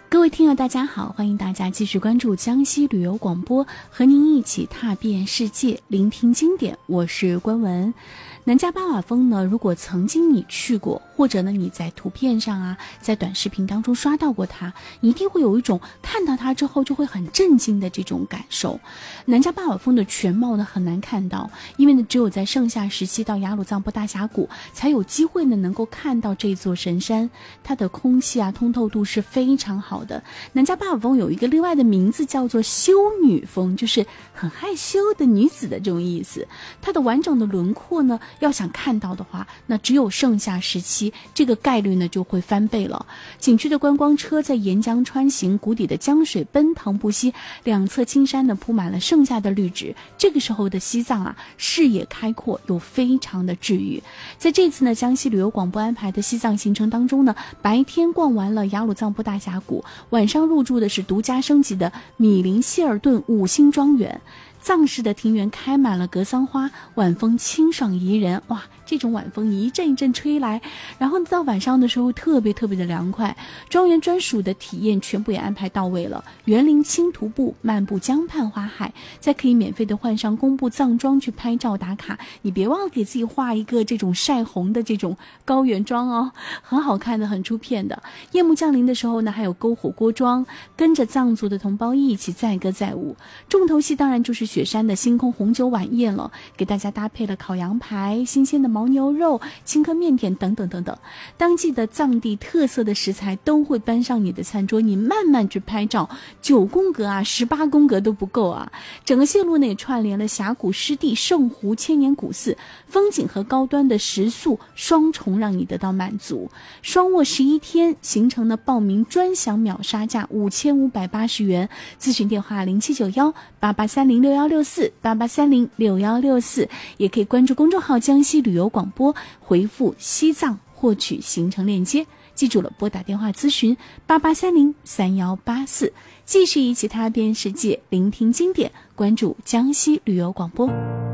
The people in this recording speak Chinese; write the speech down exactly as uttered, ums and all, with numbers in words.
各位听友大家好，欢迎大家继续关注江西旅游广播，和您一起踏遍世界，聆听经典。我是关文。南迦巴瓦峰呢，如果曾经你去过，或者呢你在图片上啊，在短视频当中刷到过它，一定会有一种看到它之后就会很震惊的这种感受。南迦巴瓦峰的全貌呢很难看到，因为呢只有在盛夏时期到雅鲁藏布大峡谷才有机会呢能够看到这座神山，它的空气啊通透度是非常好的。南迦巴瓦峰有一个另外的名字叫做羞女峰，就是很害羞的女子的这种意思。它的完整的轮廓呢要想看到的话，那只有盛夏时期，这个概率呢就会翻倍了。景区的观光车在沿江穿行，谷底的江水奔腾不息，两侧青山呢铺满了盛夏的绿植。这个时候的西藏啊，视野开阔又非常的治愈。在这次呢江西旅游广播安排的西藏行程当中呢，白天逛完了雅鲁藏布大峡谷，晚上入住的是独家升级的米林希尔顿五星庄园。藏式的庭园开满了格桑花，晚风清爽宜人，哇，这种晚风一阵一阵吹来，然后到晚上的时候特别特别的凉快。庄园专属的体验全部也安排到位了，园林轻徒步，漫步江畔花海，再可以免费的换上工布藏装去拍照打卡。你别忘了给自己画一个这种晒红的这种高原妆哦，很好看的，很出片的。夜幕降临的时候呢，还有篝火锅庄，跟着藏族的同胞一起载歌载舞。重头戏当然就是雪山的星空红酒晚宴了，给大家搭配了烤羊排、新鲜的牦牛肉、青稞面点等等等等，当季的藏地特色的食材都会搬上你的餐桌，你慢慢去拍照，九宫格啊、十八宫格都不够啊。整个线路呢也串联了峡谷湿地、圣湖、千年古寺，风景和高端的食宿双重让你得到满足。双卧十一天，行程的报名专享秒杀价五千五百八十元，咨询电话零七九幺八八三零六幺六四八八三零六幺六四，也可以关注公众号江西旅游广播，回复西藏获取行程链接。记住了，拨打电话咨询八八三零三幺八四，继续一起踏遍世界，聆听经典，关注江西旅游广播。